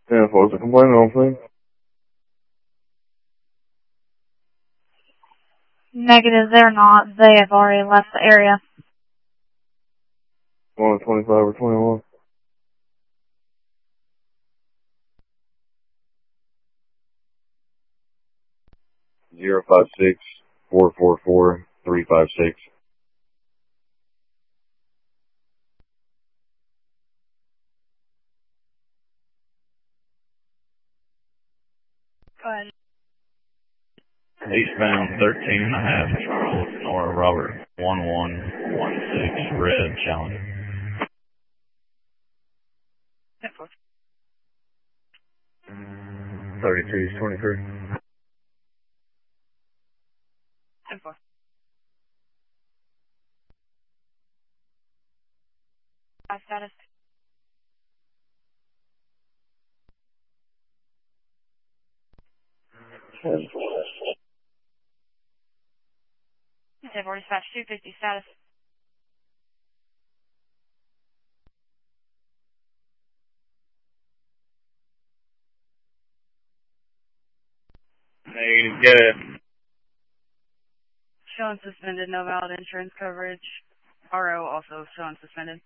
Yeah, if I was complaining on things. Negative, they're not. They have already left the area. 25 or 21. Zero 56 444 356. Go ahead. Eastbound 13.5, Charles, Nora Robert, 1116, red Challenger. 3223. 10-4. Status. They've already dispatched 250 status. Negative, get it. Showing suspended, no valid insurance coverage. RO also showing suspended.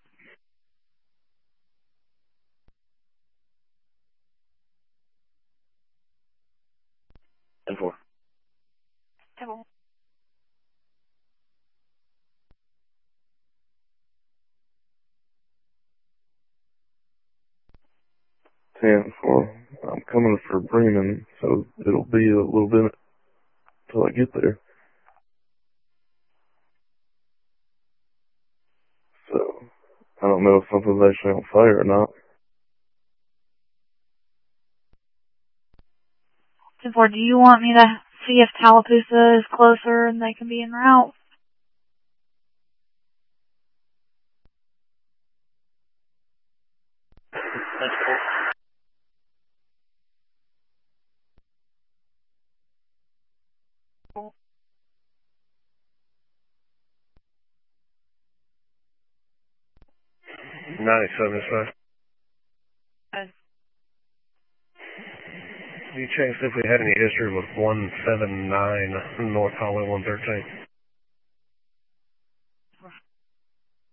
And 4. 10-4. I'm coming for Bremen, so it'll be a little bit till I get there. So, I don't know if something's actually on fire or not. 10-4, do you want me to see if Tallapoosa is closer and they can be en route? That's cool. Cool. 97 is fine. You checked if we had any history with 179 North Highway 113.